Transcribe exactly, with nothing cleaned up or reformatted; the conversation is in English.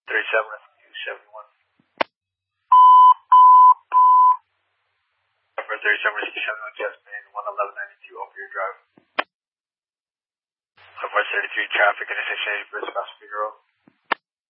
thirty-seven, rescue seventy-one. Number thirty-seven, rescue seventy-one, Jasmine, one eleven ninety-two, over your drive. Number thirty-three, traffic intersection, eighty-first, Pacific Road.